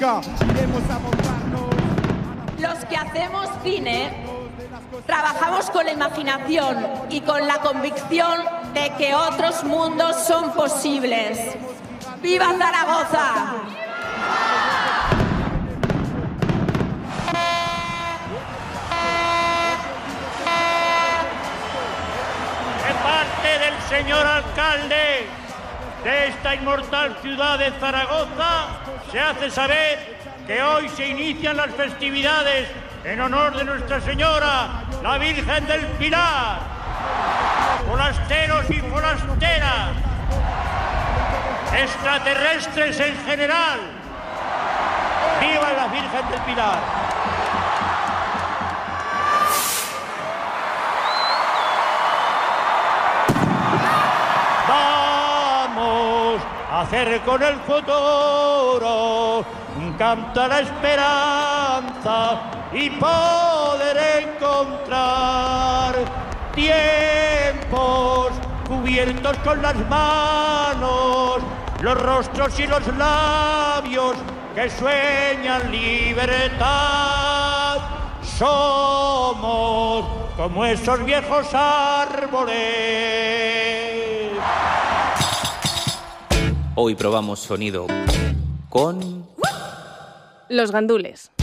Iremos a montarnos. Los que hacemos cine trabajamos con la imaginación y con la convicción de que otros mundos son posibles. ¡Viva Zaragoza! De parte del señor alcalde de esta inmortal ciudad de Zaragoza, se hace saber que hoy se inician las festividades en honor de Nuestra Señora, la Virgen del Pilar. Forasteros y forasteras, extraterrestres en general, ¡viva la Virgen del Pilar! Vamos a hacer con el futuro, canta la esperanza y poder encontrar tiempos cubiertos con las manos, los rostros y los labios que sueñan libertad. Somos como esos viejos árboles. Hoy probamos sonido con Los Gandules.